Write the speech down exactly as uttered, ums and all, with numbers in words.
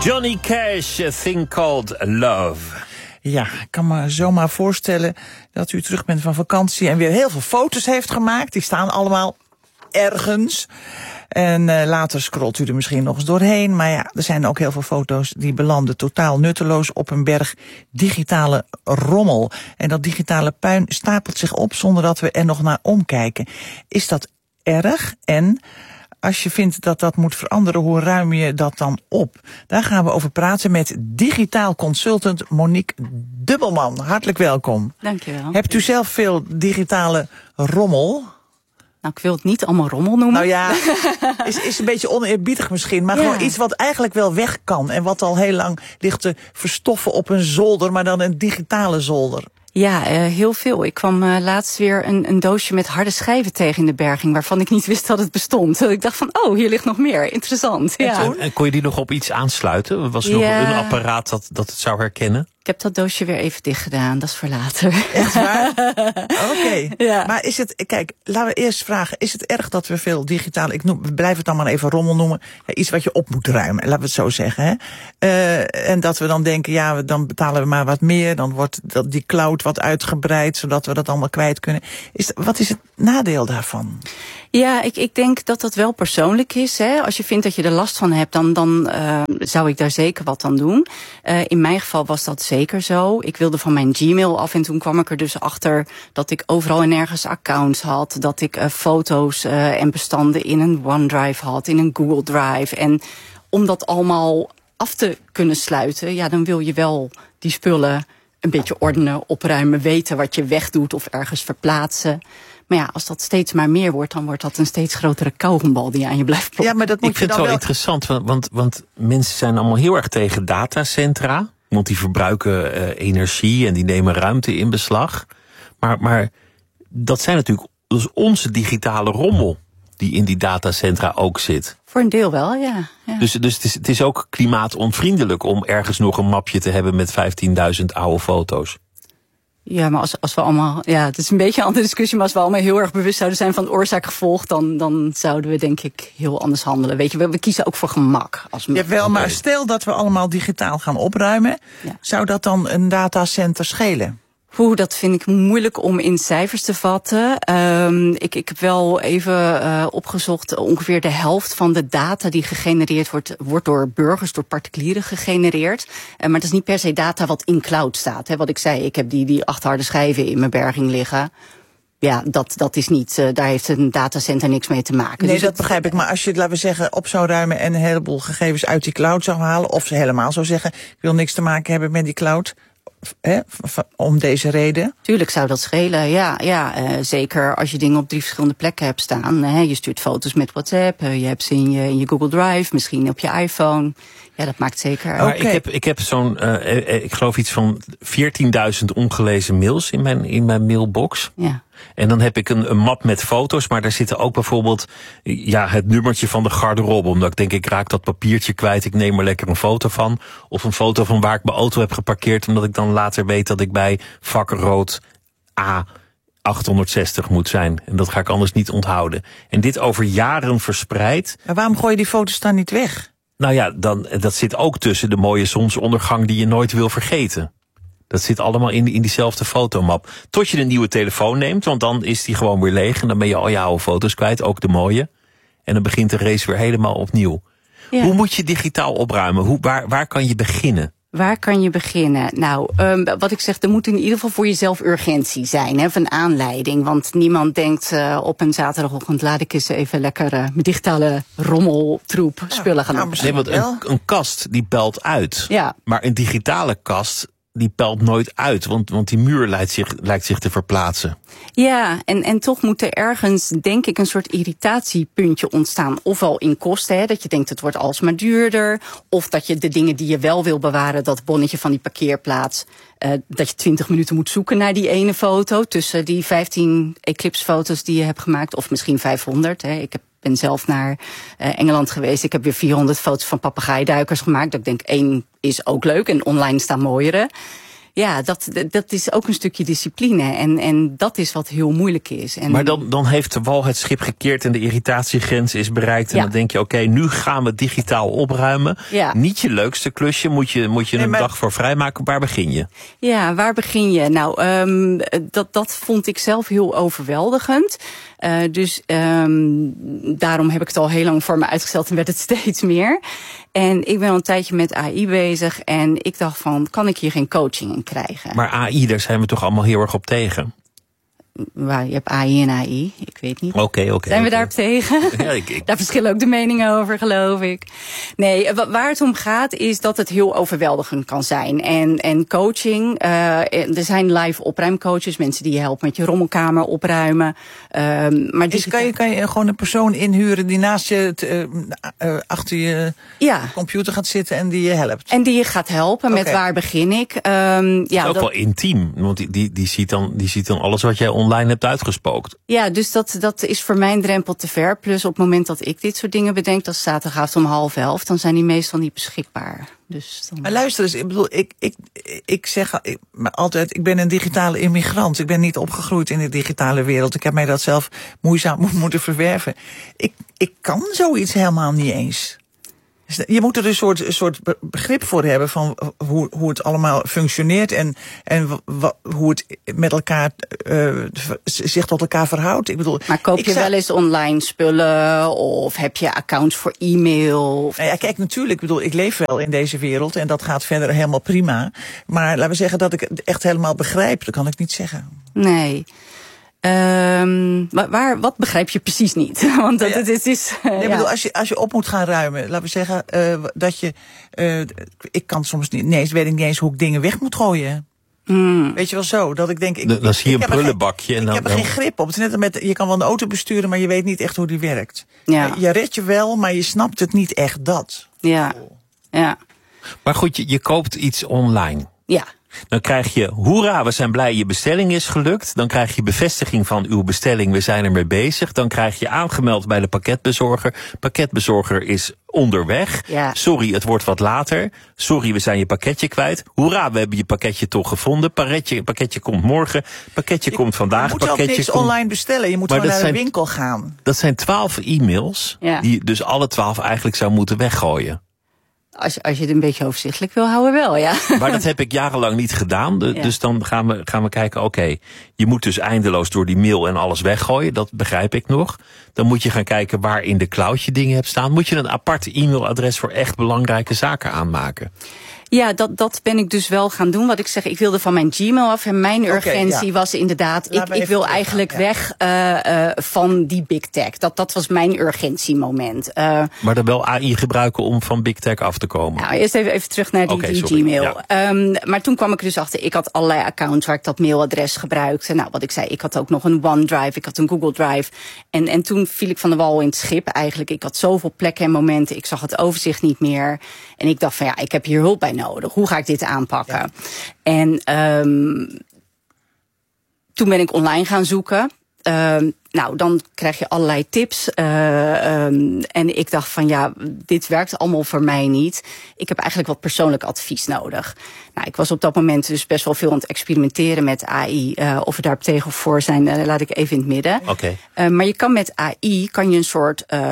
Johnny Cash, A Thing Called Love. Ja, ik kan me zomaar voorstellen dat u terug bent van vakantie en weer heel veel foto's heeft gemaakt. Die staan allemaal ergens. En uh, later scrolt u er misschien nog eens doorheen. Maar ja, er zijn ook heel veel foto's die belanden totaal nutteloos op een berg digitale rommel. En dat digitale puin stapelt zich op zonder dat we er nog naar omkijken. Is dat erg? En als je vindt dat dat moet veranderen, hoe ruim je dat dan op? Daar gaan we over praten met digitaal consultant Monique Dubbelman. Hartelijk welkom. Dank je wel. Hebt u zelf veel digitale rommel? Nou, ik wil het niet allemaal rommel noemen. Nou ja, is, is een beetje oneerbiedig misschien, maar ja. Gewoon iets wat eigenlijk wel weg kan en wat al heel lang ligt te verstoffen op een zolder, maar dan een digitale zolder. Ja, uh, heel veel. Ik kwam uh, laatst weer een, een doosje met harde schijven tegen in de berging, waarvan ik niet wist dat het bestond. Ik dacht van, oh, hier ligt nog meer. Interessant. Ja. En, en kon je die nog op iets aansluiten? Was er nog ja. een apparaat dat, dat het zou herkennen? Ik heb dat doosje weer even dicht gedaan. Dat is voor later. Echt waar? Oké. Okay. Ja. Maar is het, kijk, laten we eerst vragen, is het erg dat we veel digitale, ik noem, blijf het dan maar even rommel noemen, ja, iets wat je op moet ruimen, laten we het zo zeggen, hè? Uh, en dat we dan denken, ja, dan betalen we maar wat meer, dan wordt dat, die cloud wat uitgebreid, zodat we dat allemaal kwijt kunnen. Is, wat is het nadeel daarvan? Ja, ik, ik denk dat dat wel persoonlijk is. Hè. Als je vindt dat je er last van hebt, dan, dan uh, zou ik daar zeker wat aan doen. Uh, in mijn geval was dat zeker zo. Ik wilde van mijn Gmail af en toen kwam ik er dus achter dat ik overal en nergens accounts had. Dat ik uh, foto's uh, en bestanden in een OneDrive had, in een Google Drive. En om dat allemaal af te kunnen sluiten, ja, dan wil je wel die spullen een beetje ordenen, opruimen, weten wat je wegdoet of ergens verplaatsen. Maar ja, als dat steeds maar meer wordt, dan wordt dat een steeds grotere kauwgombal die aan je blijft ploppen. Ja, maar dat moet ik vind je het dan wel wel interessant, want, want, want mensen zijn allemaal heel erg tegen datacentra. Want die verbruiken uh, energie en die nemen ruimte in beslag. Maar, maar dat zijn natuurlijk dat is onze digitale rommel die in die datacentra ook zit. Voor een deel wel, ja. ja. Dus, dus het, is, het is ook klimaatonvriendelijk om ergens nog een mapje te hebben met vijftienduizend oude foto's. Ja, maar als, als we allemaal, ja, het is een beetje een andere discussie, maar als we allemaal heel erg bewust zouden zijn van oorzaak-gevolg, dan, dan zouden we denk ik heel anders handelen. Weet je, we, we kiezen ook voor gemak. Als ja, wel, maar stel dat we allemaal digitaal gaan opruimen, ja. Zou dat dan een datacenter schelen? Oeh, dat vind ik moeilijk om in cijfers te vatten. Um, ik, ik heb wel even uh, opgezocht, ongeveer de helft van de data die gegenereerd wordt, wordt door burgers, door particulieren gegenereerd. Uh, maar het is niet per se data wat in cloud staat. Hè. Wat ik zei, ik heb die, die acht harde schijven in mijn berging liggen. Ja, dat, dat is niet, uh, daar heeft een datacenter niks mee te maken. Nee, dus dat het, begrijp ik. Maar als je het, laten we zeggen, op zou ruimen en een heleboel gegevens uit die cloud zou halen, of ze helemaal zou zeggen, ik wil niks te maken hebben met die cloud, He, om deze reden? Tuurlijk zou dat schelen, ja. ja uh, zeker als je dingen op drie verschillende plekken hebt staan. Hè. Je stuurt foto's met WhatsApp, uh, je hebt ze in je, in je Google Drive, misschien op je iPhone. Ja, dat maakt zeker uit. Maar okay. ik heb, ik heb zo'n, uh, ik geloof iets van veertienduizend ongelezen mails in mijn, in mijn mailbox. Ja. En dan heb ik een, een map met foto's, maar daar zitten ook bijvoorbeeld ja, het nummertje van de garderobe. Omdat ik denk, ik raak dat papiertje kwijt, ik neem er lekker een foto van. Of een foto van waar ik mijn auto heb geparkeerd, omdat ik dan later weet dat ik bij vak rood A achthonderdzestig moet zijn. En dat ga ik anders niet onthouden. En dit over jaren verspreid. Maar waarom gooi je die foto's dan niet weg? Nou ja, dan, dat zit ook tussen de mooie zonsondergang die je nooit wil vergeten. Dat zit allemaal in, in diezelfde fotomap. Tot je een nieuwe telefoon neemt, want dan is die gewoon weer leeg. En dan ben je al je oude foto's kwijt, ook de mooie. En dan begint de race weer helemaal opnieuw. Ja. Hoe moet je digitaal opruimen? Hoe, waar, waar kan je beginnen? Waar kan je beginnen? Nou, um, wat ik zeg, er moet in ieder geval voor jezelf urgentie zijn, hè, of een aanleiding. Want niemand denkt uh, op een zaterdagochtend, laat ik eens even lekker uh, mijn digitale rommeltroep ja, spullen gaan opruimen. Nee, want een, een kast die pelt uit. Ja. Maar een digitale kast die pelt nooit uit, want, want die muur lijkt zich, lijkt zich te verplaatsen. Ja, en, en toch moet er ergens, denk ik, een soort irritatiepuntje ontstaan. Ofwel in kosten, hè, dat je denkt het wordt alsmaar duurder. Of dat je de dingen die je wel wil bewaren, dat bonnetje van die parkeerplaats, uh, dat je twintig minuten moet zoeken naar die ene foto tussen die vijftien Eclipse-foto's die je hebt gemaakt. Of misschien vijfhonderd. Hè. Ik heb ben zelf naar uh, Engeland geweest. Ik heb weer vierhonderd foto's van papegaaiduikers gemaakt. Dat ik denk, één is ook leuk en online staan mooiere. Ja, dat, dat is ook een stukje discipline. En, en dat is wat heel moeilijk is. En maar dan, dan heeft de wal het schip gekeerd en de irritatiegrens is bereikt. En ja. dan denk je, oké, okay, nu gaan we digitaal opruimen. Ja. Niet je leukste klusje, moet je, moet je nee, een maar... dag voor vrijmaken. Waar begin je? Ja, waar begin je? Nou, um, dat, dat vond ik zelf heel overweldigend. Uh, dus um, daarom heb ik het al heel lang voor me uitgesteld en werd het steeds meer. En ik ben al een tijdje met A I bezig en ik dacht van, kan ik hier geen coaching in krijgen? Maar A I, daar zijn we toch allemaal heel erg op tegen? Waar, je hebt A I en A I, ik weet niet. Oké, okay, oké. Okay, Zijn we okay. daarop tegen? Ja, ik, ik... Daar verschillen ook de meningen over, geloof ik. Nee, waar het om gaat is dat het heel overweldigend kan zijn. En, en coaching, uh, er zijn live opruimcoaches, mensen die je helpen met je rommelkamer opruimen. Uh, maar dus kan je, kan je gewoon een persoon inhuren die naast je, t, uh, uh, achter je ja. computer gaat zitten en die je helpt? En die je gaat helpen met okay. waar begin ik. Um, ja, dat is ook dat... wel intiem, want die, die, die, ziet dan, die ziet dan alles wat jij online hebt uitgespookt. Ja, dus dat, dat is voor mij een drempel te ver. Plus op het moment dat ik dit soort dingen bedenk, dat is zaterdagavond om half elf, dan zijn die meestal niet beschikbaar. Dus dan... Maar luister eens, ik bedoel, ik, ik, ik zeg ik, maar altijd, ik ben een digitale immigrant. Ik ben niet opgegroeid in de digitale wereld. Ik heb mij dat zelf moeizaam moeten verwerven. Ik, ik kan zoiets helemaal niet eens. Je moet er een soort, een soort begrip voor hebben van hoe, hoe het allemaal functioneert en, en w, hoe het met elkaar uh, zich tot elkaar verhoudt. Ik bedoel, maar koop je zou... wel eens online spullen of heb je accounts voor e-mail? Nou ja, kijk, natuurlijk, ik bedoel, ik leef wel in deze wereld en dat gaat verder helemaal prima. Maar laten we zeggen dat ik het echt helemaal begrijp, dat kan ik niet zeggen. Nee. Um, waar, wat begrijp je precies niet? Want dat, ja. het is... is uh, nee, ja. bedoel, als je, als je op moet gaan ruimen, laten we zeggen, uh, dat je... Uh, ik kan soms niet, nee, weet ik niet eens hoe ik dingen weg moet gooien. Mm. Weet je wel zo, dat ik denk... Ik, dan, dan zie je ik een prullenbakje. Geen, en dan, ik heb er geen grip op. Het is net met, je kan wel een auto besturen, maar je weet niet echt hoe die werkt. Ja. Je redt je wel, maar je snapt het niet echt dat. Ja, ja. Maar goed, je, je koopt iets online. Ja. Dan krijg je, hoera, we zijn blij, je bestelling is gelukt. Dan krijg je bevestiging van uw bestelling, we zijn ermee bezig. Dan krijg je aangemeld bij de pakketbezorger. Pakketbezorger is onderweg. Ja. Sorry, het wordt wat later. Sorry, we zijn je pakketje kwijt. Hoera, we hebben je pakketje toch gevonden. Pakketje, pakketje komt morgen. Pakketje je, komt vandaag. Je moet ook niks komt... online bestellen. Je moet maar gewoon naar zijn, een winkel gaan. Dat zijn twaalf e-mails, ja. die dus alle twaalf eigenlijk zou moeten weggooien. Als je, als je het een beetje overzichtelijk wil houden, wel, ja. Maar dat heb ik jarenlang niet gedaan. De, ja. Dus dan gaan we, gaan we kijken, oké, okay, je moet dus eindeloos door die mail en alles weggooien. Dat begrijp ik nog. Dan moet je gaan kijken waar in de cloud je dingen hebt staan. Moet je een apart e-mailadres voor echt belangrijke zaken aanmaken. Ja, dat, dat ben ik dus wel gaan doen. Wat ik zeg, ik wilde van mijn Gmail af. En mijn urgentie okay, ja. was inderdaad, ik, ik wil eigenlijk gaan, ja. weg uh, uh, van die big tech. Dat, dat was mijn urgentiemoment. Uh, maar dan wel A I gebruiken om van big tech af te komen? Nou, eerst even, even terug naar die, okay, die Gmail. Ja. Um, maar toen kwam ik er dus achter, ik had allerlei accounts waar ik dat mailadres gebruikte. Nou, wat ik zei, ik had ook nog een OneDrive, ik had een Google Drive. En, en toen viel ik van de wal in het schip eigenlijk. Ik had zoveel plekken en momenten, ik zag het overzicht niet meer. En ik dacht van ja, ik heb hier hulp bij nodig. Hoe ga ik dit aanpakken? Ja. En um, toen ben ik online gaan zoeken. Uh, nou, dan krijg je allerlei tips. Uh, um, en ik dacht van ja, dit werkt allemaal voor mij niet. Ik heb eigenlijk wat persoonlijk advies nodig. Nou, ik was op dat moment dus best wel veel aan het experimenteren met A I. Uh, of we daar tegen of voor zijn, uh, laat ik even in het midden. Okay. Uh, maar je kan met A I kan je een soort... Uh,